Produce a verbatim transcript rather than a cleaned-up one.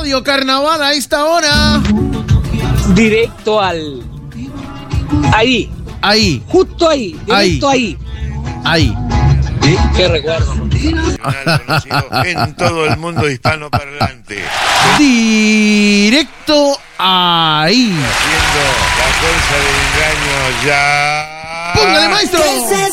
Radio Carnaval a esta hora. Directo al... Ahí. Ahí. Justo ahí. Directo ahí. Ahí. ¿Sí? Qué recuerdo. En todo el mundo hispanoparlante. Directo ahí. Haciendo la fuerza del engaño ya. ¡Póngale, maestro!